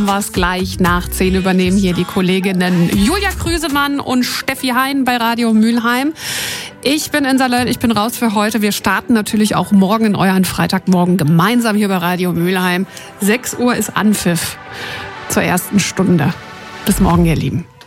Was gleich nach 10 übernehmen hier die Kolleginnen Julia Krüsemann und Steffi Hein bei Radio Mülheim. Ich bin Insa Löll, ich bin raus für heute. Wir starten natürlich auch morgen in euren Freitagmorgen gemeinsam hier bei Radio Mülheim. 6 Uhr ist Anpfiff zur ersten Stunde. Bis morgen, ihr Lieben.